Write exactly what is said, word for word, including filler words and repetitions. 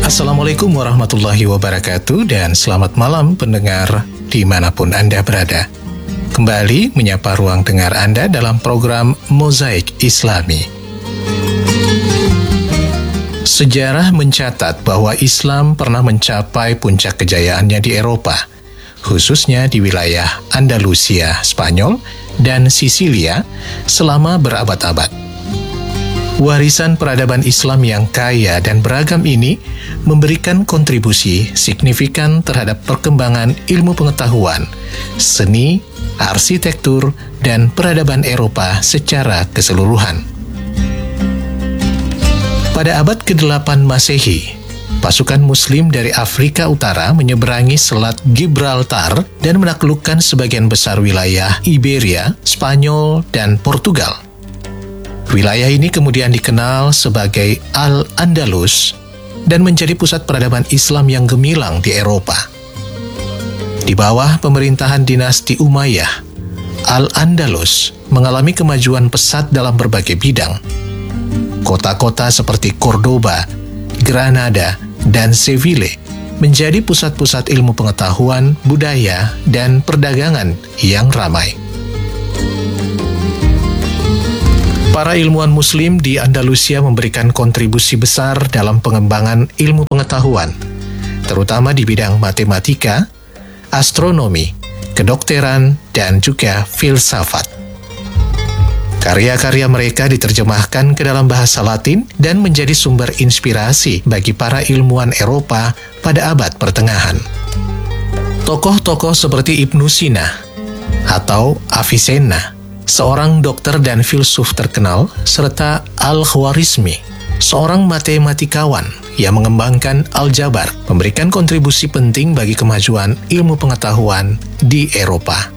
Assalamualaikum warahmatullahi wabarakatuh dan selamat malam pendengar dimanapun Anda berada. Kembali menyapa ruang dengar Anda dalam program Mozaik Islami. Sejarah mencatat bahwa Islam pernah mencapai puncak kejayaannya di Eropa, khususnya di wilayah Andalusia, Spanyol, dan Sisilia selama berabad-abad. Warisan peradaban Islam yang kaya dan beragam ini memberikan kontribusi signifikan terhadap perkembangan ilmu pengetahuan, seni, arsitektur, dan peradaban Eropa secara keseluruhan. Pada abad kedelapan Masehi, pasukan Muslim dari Afrika Utara menyeberangi Selat Gibraltar dan menaklukkan sebagian besar wilayah Iberia, Spanyol, dan Portugal. Wilayah ini kemudian dikenal sebagai Al-Andalus dan menjadi pusat peradaban Islam yang gemilang di Eropa. Di bawah pemerintahan dinasti Umayyah, Al-Andalus mengalami kemajuan pesat dalam berbagai bidang. Kota-kota seperti Cordoba, Granada, dan Seville menjadi pusat-pusat ilmu pengetahuan, budaya, dan perdagangan yang ramai. Para ilmuwan Muslim di Andalusia memberikan kontribusi besar dalam pengembangan ilmu pengetahuan, terutama di bidang matematika, astronomi, kedokteran, dan juga filsafat. Karya-karya mereka diterjemahkan ke dalam bahasa Latin dan menjadi sumber inspirasi bagi para ilmuwan Eropa pada abad pertengahan. Tokoh-tokoh seperti Ibnu Sina atau Avicenna, seorang dokter dan filsuf terkenal, serta Al-Khwarizmi, seorang matematikawan yang mengembangkan aljabar, memberikan kontribusi penting bagi kemajuan ilmu pengetahuan di Eropa.